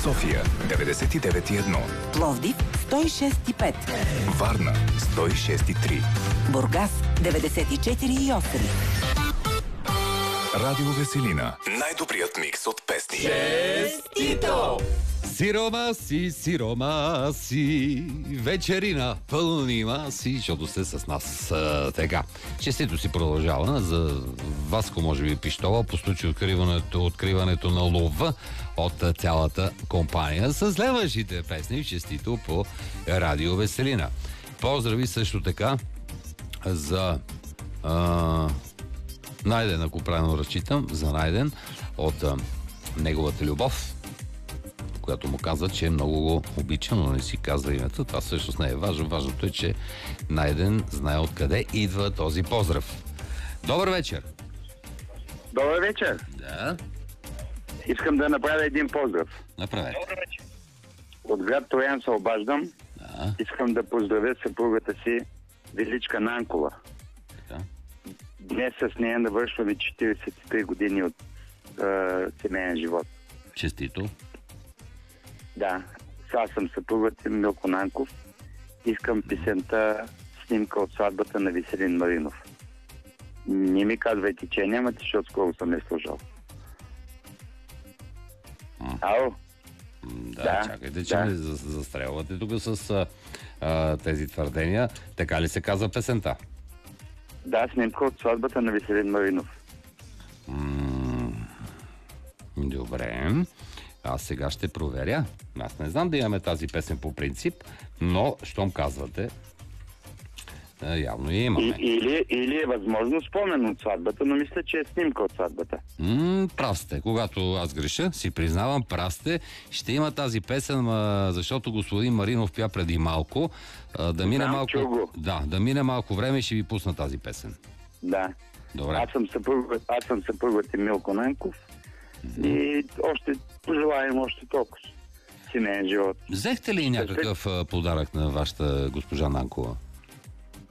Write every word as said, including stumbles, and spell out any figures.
София деветдесет и девет и едно, Пловдив сто и шест и пет, Варна сто и шест и три, Бургас деветдесет и четири и осем. Радио Веселина. Най-добрият микс от песни. Честито! Сирома си, сирома си, вечерина пълни маси, защото сте с нас. А, така, честито си продължава. За Васко, може би, Пищова, по случай откриването, откриването на лова от цялата компания с следващите песни, честито по Радио Веселина. Поздрави също така за а, Найден, ако правилно разчитам, за Найден от а, неговата любов, която му каза, че много го обича, но не си казва името. Това всъщност не е важно. Важното е, че Найден знае откъде идва този поздрав. Добър вечер! Добър вечер! Да? Искам да направя един поздрав. Направете. От град Троян се обаждам. Да. Искам да поздравя съпругата си Величка Нанкова. Да. Днес с нея навършваме четиридесет и три години от е, семейен живот. Честито. Да, аз съм съпругът им Милко Нанков. Искам песента "Снимка от сватбата" на Веселин Маринов. Не ми казвайте, че нямате, защото скоро съм я слушал. Ало? Да, Да, чакайте, че да. ме за- застрелвате тук с а, а, тези твърдения. Така ли се казва песента? Да, "Снимка от сватбата" на Веселин Маринов. М, Добре. Аз сега ще проверя. Аз не знам да имаме тази песен по принцип, но щом казвате, а, явно я И, имаме. или, или е възможно спомен от сватбата, но мисля, че е снимка от сватбата. М, прав сте. Когато аз греша, си признавам, прав сте. Ще има тази песен, а, защото господин Маринов пя преди малко. А, да мине Знам, малко. чул го. Да, да мине малко време и ще ви пусна тази песен. Да. Добре. Аз съм съпругът, аз съм съпругът и Милко Нанков. И още пожелаем още толкова семейен живот. Взехте ли някакъв а, подарък на вашата госпожа Нанкова?